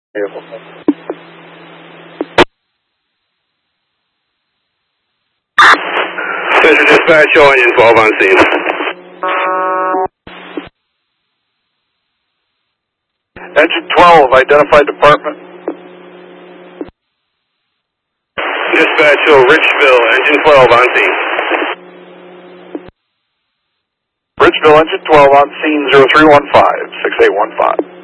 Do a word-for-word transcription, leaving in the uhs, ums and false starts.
Vehicle. Central Dispatch, show engine twelve on scene. Engine twelve, identified department. Dispatch, show Richville, engine twelve on scene. Richville, engine twelve on scene, zero three one five, six eight one five.